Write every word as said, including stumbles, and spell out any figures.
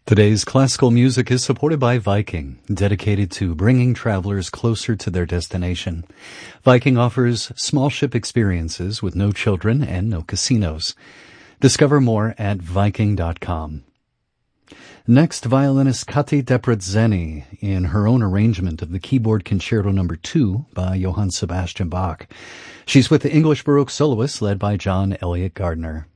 Today's classical music is supported by Viking, dedicated to bringing travelers closer to their destination. Viking offers small ship experiences with no children and no casinos. Discover more at viking dot com. Next, violinist Kati Debreceni in her own arrangement of the Keyboard Concerto Number two by Johann Sebastian Bach. She's with the English Baroque soloists led by John Elliott Gardner.